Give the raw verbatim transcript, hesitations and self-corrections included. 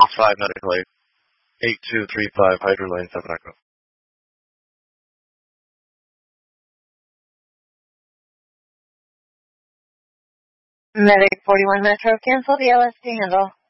five medical aid. eight two three five Hydro Lane, seven Echo. Medic forty-one Metro, cancel the L S D handle.